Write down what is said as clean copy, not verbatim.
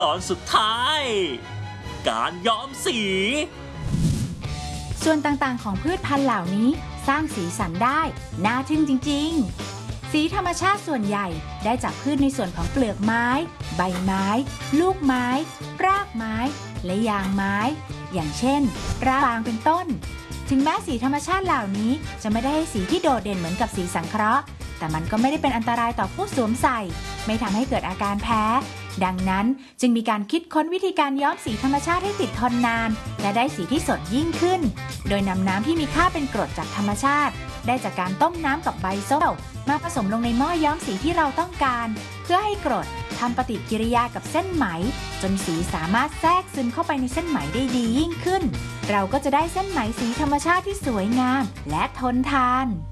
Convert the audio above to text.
ตอนสุดท้าย การย้อมสีส่วนต่างๆของพืชพันธุ์เหล่านี้สร้างสีสันได้น่าทึ่งจริงๆสีธรรมชาติส่วนใหญ่ได้จากพืชในส่วนของเปลือกไม้ใบไม้ลูกไม้รากไม้และยางไม้อย่างเช่นรากฟางเป็นต้นถึงแม้สีธรรมชาติเหล่านี้จะไม่ได้ให้สีที่โดดเด่นเหมือนกับสีสังเคราะห์แต่มันก็ไม่ได้เป็นอันตรายต่อผู้สวมใส่ไม่ทำให้เกิดอาการแพ้ดังนั้นจึงมีการคิดค้นวิธีการย้อมสีธรรมชาติให้ติดทนนานและได้สีที่สดยิ่งขึ้นโดยนำน้ำที่มีค่าเป็นกรดจากธรรมชาติได้จากการต้มน้ำกับใบส้มมาผสมลงในหม้อย้อมสีที่เราต้องการเพื่อให้กรดทำปฏิกิริยากับเส้นไหมจนสีสามารถแทรกซึมเข้าไปในเส้นไหมได้ดียิ่งขึ้นเราก็จะได้เส้นไหมสีธรรมชาติที่สวยงามและทนทาน